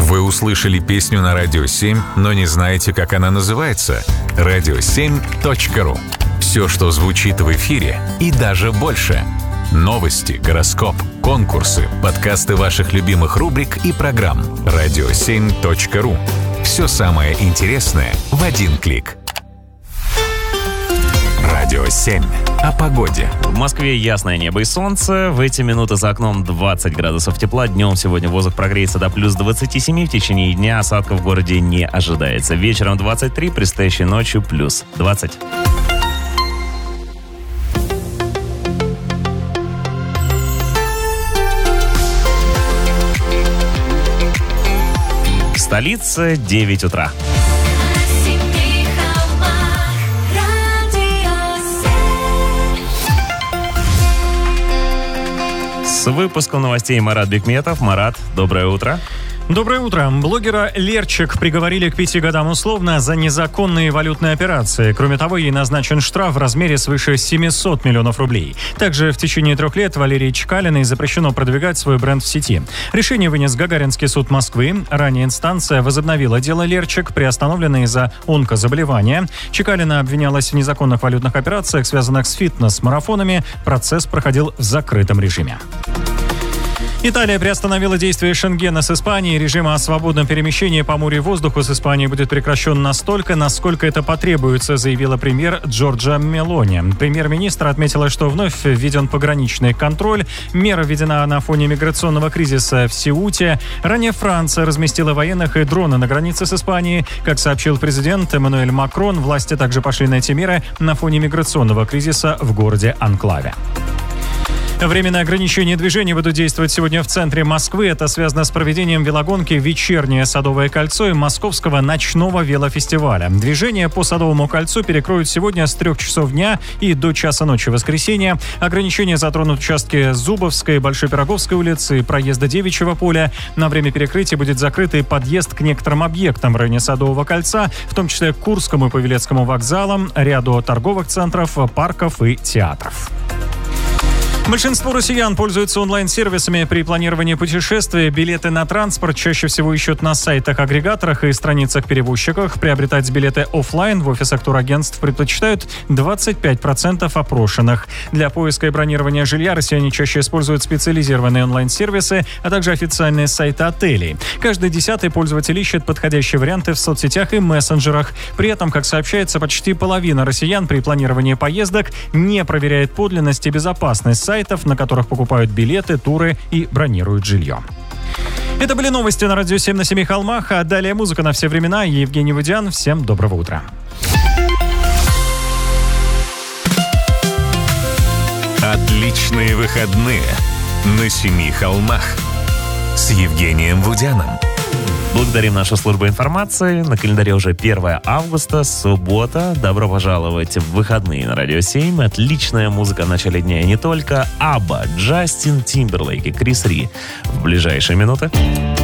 Вы услышали песню на Радио 7, но не знаете, как она называется? radio7.ru. Все, что звучит в эфире, и даже больше. Новости, гороскоп, конкурсы, подкасты ваших любимых рубрик и программ. radio7.ru. Все самое интересное в один клик. Радио 7. О погоде. В Москве ясное небо и солнце. В эти минуты за окном 20 градусов тепла. Днем сегодня воздух прогреется до плюс 27. В течение дня осадков в городе не ожидается. Вечером 23, предстоящей ночью плюс 20. Столица, 9 утра. С выпуском новостей Марат Бекметов. Марат, доброе утро. Доброе утро. Блогера Лерчик приговорили к 5 годам условно за незаконные валютные операции. Кроме того, ей назначен штраф в размере свыше 700 миллионов рублей. Также в течение 3 лет Валерии Чекалиной запрещено продвигать свой бренд в сети. Решение вынес Гагаринский суд Москвы. Ранее инстанция возобновила дело Лерчик, приостановленное из-за онкозаболевания. Чекалина обвинялась в незаконных валютных операциях, связанных с фитнес-марафонами. Процесс проходил в закрытом режиме. Италия приостановила действие Шенгена с Испанией. Режим о свободном перемещении по морю и воздуху с Испанией будет прекращен настолько, насколько это потребуется, заявила премьер Джорджа Мелони. Премьер-министр отметила, что вновь введен пограничный контроль. Мера введена на фоне миграционного кризиса в Сеуте. Ранее Франция разместила военных и дроны на границе с Испанией. Как сообщил президент Эммануэль Макрон, власти также пошли на эти меры на фоне миграционного кризиса в городе Анклаве. Временные ограничения движения будут действовать сегодня в центре Москвы. Это связано с проведением велогонки «Вечернее Садовое кольцо» и Московского ночного велофестиваля. Движение по Садовому кольцу перекроют сегодня с 3 часов дня и до часа ночи воскресенья. Ограничения затронут участки Зубовской, Большой Пироговской улицы и проезда Девичьего поля. На время перекрытия будет закрыт и подъезд к некоторым объектам в районе Садового кольца, в том числе к Курскому и Павелецкому вокзалам, ряду торговых центров, парков и театров. Большинство россиян пользуются онлайн-сервисами при планировании путешествий. Билеты на транспорт чаще всего ищут на сайтах-агрегаторах и страницах перевозчиков. Приобретать билеты офлайн в офисах турагентств предпочитают 25% опрошенных. Для поиска и бронирования жилья россияне чаще используют специализированные онлайн-сервисы, а также официальные сайты отелей. Каждый 10-й пользователь ищет подходящие варианты в соцсетях и мессенджерах. При этом, как сообщается, почти половина россиян при планировании поездок не проверяет подлинность и безопасность сайтов, на которых покупают билеты, туры и бронируют жилье. Это были новости на Радио 7 на Семи холмах, а далее музыка на все времена. Евгений Вудян. Всем доброго утра. Отличные выходные на Семи холмах с Евгением Вудяном. Благодарим нашу службу информации. На календаре уже 1 августа, суббота. Добро пожаловать в выходные на Радио 7. Отличная музыка в начале дня и не только. Абба, Джастин Тимберлейк и Крис Ри в ближайшие минуты.